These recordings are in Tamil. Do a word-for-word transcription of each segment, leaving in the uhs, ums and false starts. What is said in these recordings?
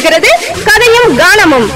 வருகிறது கதையும் கானமும்.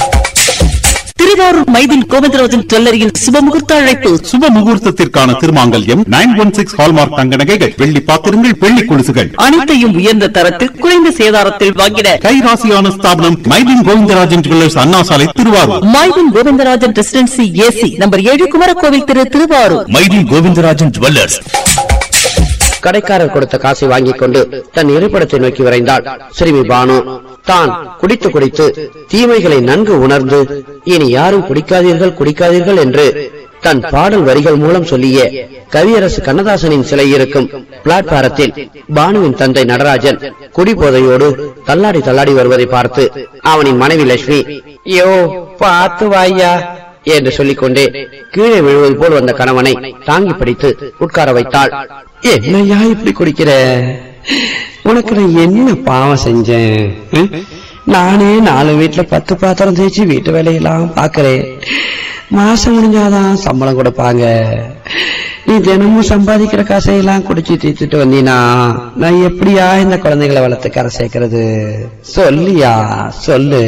திருவாரூர் மைதின் கோவிந்தராஜன் ஜுவல்லரியில் சுபமுகூர்த்த அழைப்பு. சுப முகூர்த்தத்திற்கான திருமாங்கல்யம் நைன் ஒன் சிக்ஸ் ஹால்மார்க் தங்க நகைகள், வெள்ளி பாத்திரங்கள், வெள்ளி கொலுசுகள் அனைத்தையும் உயர்ந்த தரத்தில் குறைந்த சேதாரத்தில் வாங்கிட கைராசியான ஸ்தாபனம் மைதின் கோவிந்தராஜன் ஜுவல்லர்ஸ், அண்ணா சாலை, Thiruvarur. Mydeen Govindarajan residency AC number ஏழு, குமரகோவில் திரு, திருவாரூர். மைதின் கோவிந்தராஜன் ஜுவல்லர்ஸ். கடைக்காரர் கொடுத்த காசை வாங்கிக் கொண்டு தன் இருப்பிடத்தை நோக்கி விரைந்தாள் சிறுமி பானு. தான் குடித்து குடித்து தீமைகளை நன்கு உணர்ந்து இனி யாரும் குடிக்காதீர்கள் குடிக்காதீர்கள் என்று தன் பாடல் வரிகள் மூலம் சொல்லிய கவியரசு கண்ணதாசனின் சிலை இருக்கும் பிளாட்பாரத்தில் பானுவின் தந்தை நடராஜன் குடிபோதையோடு தள்ளாடி தள்ளாடி வருவதை பார்த்து அவனின் மனைவி லட்சுமி, யோ பார்த்து வாயா என்று சொல்லிக்கொண்டே கீழே விழுவது போல் வந்த கணவனை தாங்கி பிடித்து உட்கார வைத்தாள். என்னையா இப்படி குடிக்கிற? உனக்கு நான் என்ன பாவம் செஞ்சேன்? நானே நாலு வீட்டுல பத்து பாத்திரம் தேய்ச்சி வீட்டு வேலையெல்லாம் பாக்குறேன். மாசம் முடிஞ்சாதான் சம்பளம் கொடுப்பாங்க. நீ தினமும் சம்பாதிக்கிற காசையெல்லாம் குடிச்சு தீர்த்துட்டு வந்தீனா நான் எப்படியா இந்த குழந்தைகளை வளர்த்து கரை சேர்க்கறது? சொல்லியா சொல்லு.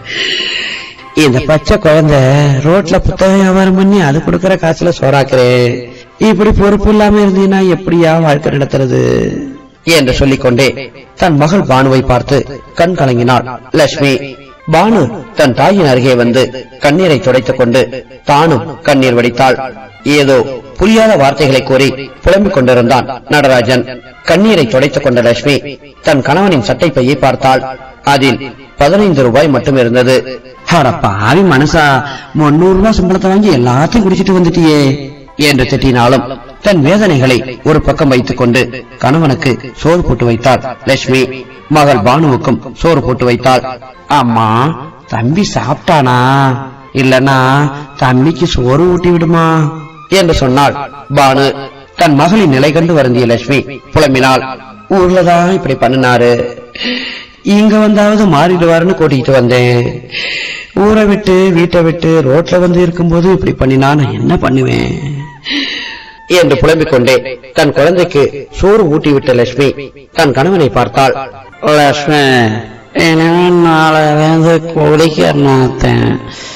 இந்த பச்சை குழந்தை ரோட்ல புத்தகம் வியாபாரம் பண்ணி அது கொடுக்கற காசுல சோறாக்குறேன். இப்படி பொறுப்பு இல்லாம இருந்தீங்கன்னா எப்படியா வாழ்க்கை நடத்துறது என்று சொல்லிக்கொண்டே தன் மகள் பானுவை பார்த்து கண் கலங்கினாள் லட்சுமி. பானு தன் தாயின் அருகே வந்து கண்ணீரை துடைத்துக் கொண்டு தானும் கண்ணீர் வடித்தாள். ஏதோ புரியாத வார்த்தைகளை கூறி புலம்பிக் கொண்டிருந்தான் நடராஜன். கண்ணீரை துடைத்துக் கொண்ட லட்சுமி தன் கணவனின் சட்டை பையை பார்த்தாள். அதில் பதினைந்து ரூபாய் மட்டும் இருந்தது. பாவி மனசா, முன்னூறு ரூபாய் சம்பளத்தை வாங்கி எல்லாத்தையும் குடிச்சிட்டு வந்துட்டியே என்று திட்டினாலும் தன் வேதனைகளை ஒரு பக்கம் வைத்துக் கொண்டு கணவனுக்கு சோறு போட்டு வைத்தாள் லட்சுமி. மகள் பானுவுக்கும் சோறு போட்டு வைத்தாள். அம்மா, தம்பி சாப்பிட்டானா? இல்லனா தம்பிக்கு சோறு ஊட்டி விடுமா என்று சொன்னாள் பானு. தன் மகளின் நிலை கண்டு வருந்திய லட்சுமி புலம்பினாள். ஊர்லதான் இப்படி பண்ணினாரு, இங்க வந்தாவது மாறிடுவாருன்னு கூட்டிகிட்டு வந்தேன். ஊரை விட்டு வீட்டை விட்டு ரோட்ல வந்து இருக்கும்போது இப்படி பண்ணினா நான் என்ன பண்ணுவேன் என்று புலம்பிக் கொண்டே தன் குழந்தைக்கு சோறு ஊட்டிவிட்ட லட்சுமி தன் கணவனை பார்த்தாள். லட்சுமி, நாளையிலேருந்து குடிக்க மாட்டேன்.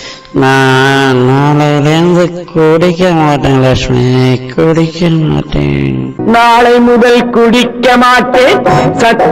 நான் நாளையிலேருந்து குடிக்க மாட்டேன் லட்சுமி, குடிக்க மாட்டேன். நாளை முதல் குடிக்க மாட்டேன்.